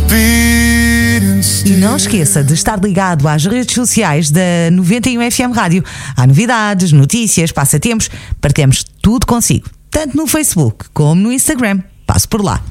E não esqueça de estar ligado às redes sociais da 91 FM Rádio. Há novidades, notícias, passatempos, partilhamos tudo consigo, tanto no Facebook como no Instagram. Passe por lá.